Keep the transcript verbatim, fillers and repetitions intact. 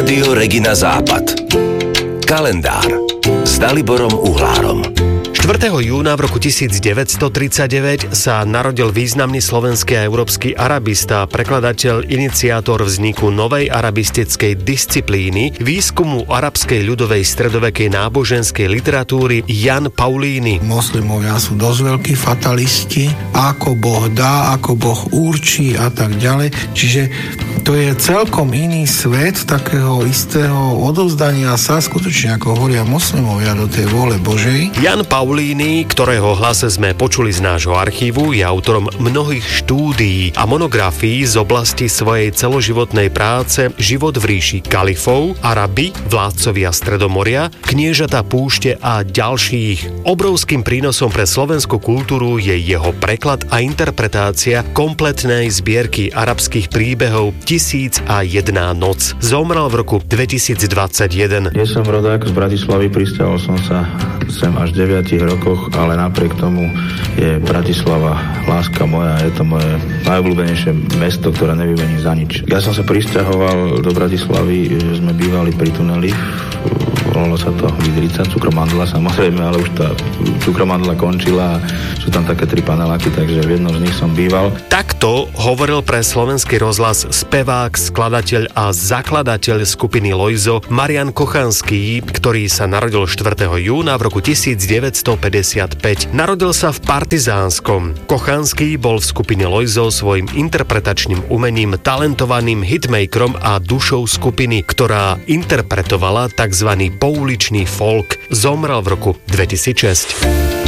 Rádio Regina Západ. Kalendár s Daliborom Uhlárom. štvrtého júna v roku tisícdeväťstotridsaťdeväť sa narodil významný slovenský a európsky arabista, prekladateľ, iniciátor vzniku novej arabistickej disciplíny, výskumu arabskej ľudovej stredovekej náboženskej literatúry Jan Paulíny. Moslimovia sú dosť veľkí fatalisti, ako Boh dá, ako Boh určí a tak ďalej. Čiže to je celkom iný svet takého istého odovzdania sa, skutočne ako hovoria moslimovia, do tej vôle Božej. Jan Paulíny, ktorého hlas sme počuli z nášho archívu, je autorom mnohých štúdií a monografií z oblasti svojej celoživotnej práce Život v ríši kalifov, Arabi, vládcovia Stredomoria, Kniežata púšte a ďalších. Obrovským prínosom pre slovenskú kultúru je jeho preklad a interpretácia kompletnej zbierky arabských príbehov Tisíc a jedna noc. Zomrel v roku dvetisícdvadsaťjeden. Ja som rodák z Bratislavy, prisťahol som sa sem až v deviatich rokoch, ale napriek tomu je Bratislava láska moja, je to moje najobľúbenejšie mesto, ktoré nevymení za nič. Ja som sa prisťahoval do Bratislavy, sme bývali pri tuneli, volalo sa to Vydrica, cukromandla samozrejme, ale už tá cukromandla končila a sú tam také tri paneláky, takže v jednom z nich som býval. Takto hovoril pre Slovenský rozhlas spevák, skladateľ a zakladateľ skupiny Lojzo Marian Kochanský, ktorý sa narodil štvrtého júna v roku devätnásťstopäťdesiatpäť. Narodil sa v Partizánskom. Kochanský bol v skupine Lojzo svojim interpretačným umením talentovaným hitmakerom a dušou skupiny, ktorá interpretovala tzv. pouličný folk. Zomrel v roku dvetisícšesť.